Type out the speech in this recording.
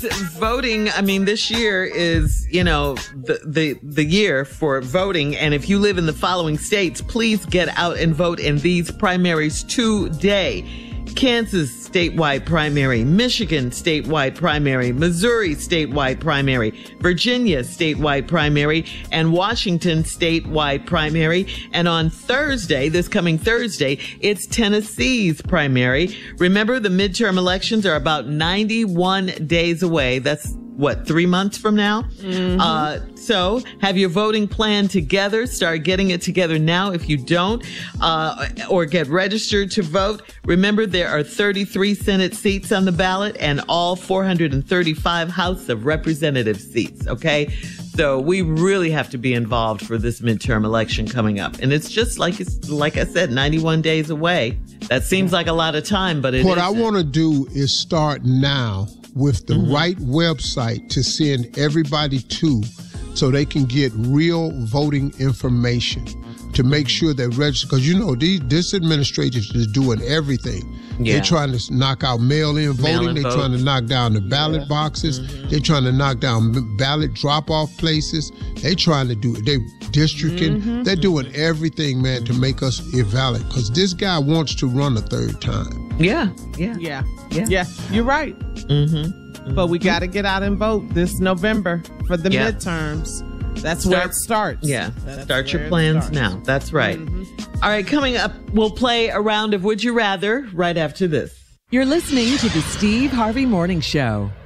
Voting, I mean, this year is, the year for voting. And if you live in the following states, please get out and vote in these primaries today. Kansas statewide primary, Michigan statewide primary, Missouri statewide primary, Virginia statewide primary, and Washington statewide primary. And on Thursday, this coming Thursday, it's Tennessee's primary. Remember, the midterm elections are about 91 days away. That's 3 months from now? Mm-hmm. So have your voting plan together. Start getting it together now if you don't, or get registered to vote. Remember, there are 33 Senate seats on the ballot and all 435 House of Representatives seats. Okay. So we really have to be involved for this midterm election coming up. And it's just like I said, 91 days away. That seems like a lot of time, but what I want to do is start now with the right website to send everybody to, so they can get real voting information to make sure they register. Because, this administration is doing everything. Yeah. They're trying to knock out mail-in voting. They're trying to knock down the ballot boxes. Mm-hmm. They're trying to knock down ballot drop-off places. They're trying to do it. They're districting. Mm-hmm. They're doing everything, man, to make us invalid. Because this guy wants to run a third time. Yeah. You're right. Mm-hmm. But we got to get out and vote this November for the midterms. That's where it starts. Yeah. Start your plans now. That's right. Mm-hmm. All right. Coming up, we'll play a round of Would You Rather right after this. You're listening to the Steve Harvey Morning Show.